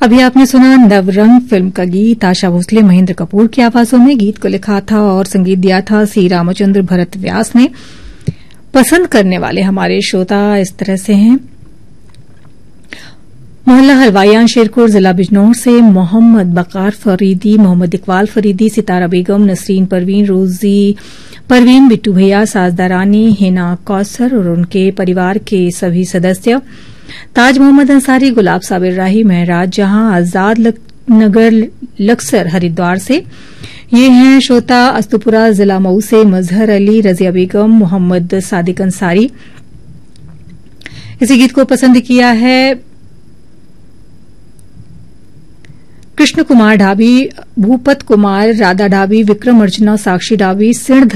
अभी आपने सुना नवरंग फिल्म का गीत आशा भोसले महेंद्र कपूर की आवाजों में। गीत को लिखा था और संगीत दिया था सी रामचंद्र भरत व्यास ने। पसंद करने वाले हमारे श्रोता इस तरह से हैं। मोहल्ला हलवाइयां शेरपुर जिला बिजनौर से मोहम्मद बकार फरीदी, मोहम्मद इकबाल फरीदी, सितारा बेगम, नसरीन परवीन, रोजी परवीन, बिट्टू भैया, साजदा रानी, हिना कौसर और उनके परिवार के सभी सदस्य, ताज मोहम्मद अंसारी, गुलाब साबिर राही, महराज जहां, आजाद नगर लक्सर हरिद्वार से। ये हैं श्रोता अस्तुपुरा जिला मऊ से मजहर अली, रजिया बेगम, मोहम्मद सादिक अंसारी। इसी गीत को पसंद किया है कृष्ण कुमार ढाबी, भूपत कुमार, राधा ढाबी, विक्रम अर्चना, साक्षी ढाबी, सिण